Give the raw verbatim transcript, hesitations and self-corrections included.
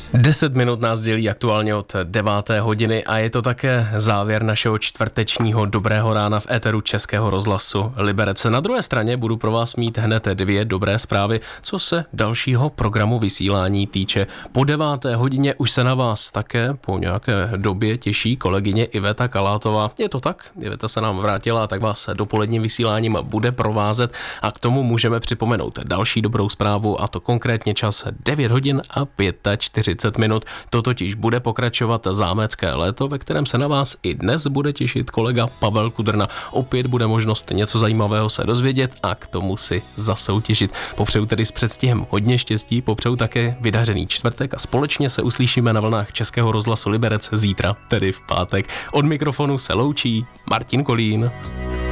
Deset minut nás dělí aktuálně od deváté hodiny a je to také závěr našeho čtvrtečního dobrého rána v éteru Českého rozhlasu Liberec. Na druhé straně budu pro vás mít hned dvě dobré zprávy, co se dalšího programu vysílání týče. Po deváté hodině už se na vás také po nějaké době těší kolegyně Iveta Kalátová. Je to tak? Iveta se nám vrátila, tak vás dopoledním vysíláním bude provázet a k tomu můžeme připomenout další dobrou zprávu, a to konkrétně čas devět hodin a čtyřicet pět minut. To totiž bude pokračovat zámecké léto, ve kterém se na vás i dnes bude těšit kolega Pavel Kudrna. Opět bude možnost něco zajímavého se dozvědět a k tomu si zasoutěžit. Popřeju tedy s předstihem hodně štěstí, popřeju také vydařený čtvrtek a společně se uslyšíme na vlnách Českého rozhlasu Liberec zítra, tedy v pátek. Od mikrofonu se loučí Martin Kolín.